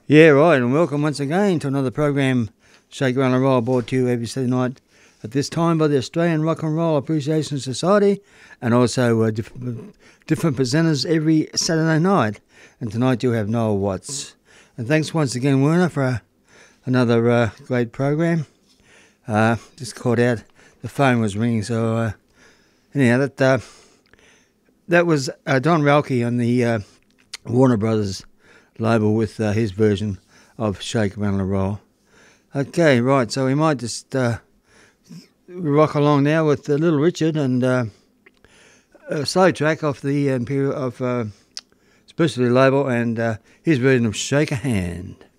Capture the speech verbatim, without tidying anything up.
Yeah, right, and welcome once again to another program, Shake, Rattle and Roll, brought to you every Saturday night at this time by the Australian Rock and Roll Appreciation Society, and also uh, diff- different presenters every Saturday night. And tonight you have Noel Watts. And thanks once again, Werner, for uh, another uh, great program. Uh, just caught out, the phone was ringing, so uh, anyhow, that uh, that was uh, Don Ralke on the uh, Warner Brothers label with uh, his version of Shake, Rattle and Roll. Okay, right, so we might just uh, rock along now with uh, Little Richard and uh, a slow track off the Imperial of uh, Specialty label and uh, his version of Shake a Hand.